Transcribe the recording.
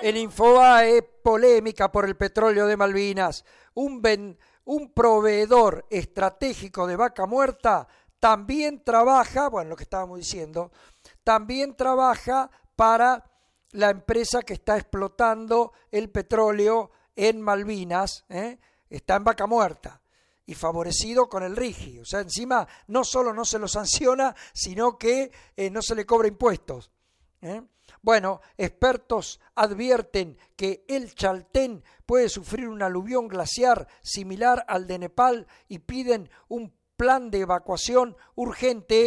En Infobae, polémica por el petróleo de Malvinas. Un proveedor estratégico de Vaca Muerta también trabaja, bueno, lo que estábamos diciendo, también trabaja para la empresa que está explotando el petróleo en Malvinas, está en Vaca Muerta y favorecido con el RIGI. O sea, encima no solo no se lo sanciona, sino que no se le cobra impuestos. Bueno, expertos advierten que el Chaltén puede sufrir un aluvión glaciar similar al de Nepal y piden un plan de evacuación urgente.